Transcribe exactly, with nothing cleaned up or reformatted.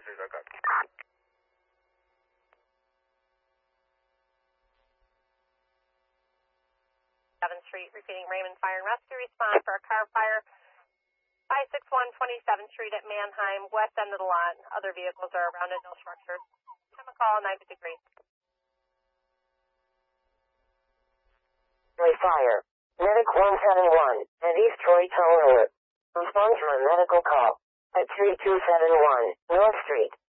Roger that, copy. seventh Street, repeating Raymond Fire and Rescue, respond for a car fire. five six one twenty-seventh Street at Manheim, west end of the lot. Other vehicles are around it, no structures. Chemical, nine fifty degrees. Fire. Medic one seven one, and East Troy Tower. Respond to a medical call at three two seven one North Street.